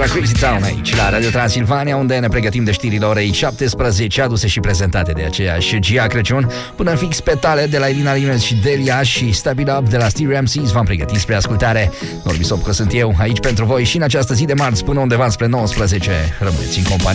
la Crazy Town aici, la Radio Transilvania, unde ne pregătim de știrile orei 17, aduse și prezentate de aceeași Gia Crăciun, până fix pe tale de la Elina Limes și Delia și Step It Up de la Stereo MCs. V-am pregătit spre ascultare. Norbi Sopcă sunt eu, aici pentru voi și în această zi de marți până undeva spre 19. Rămâneți în companie.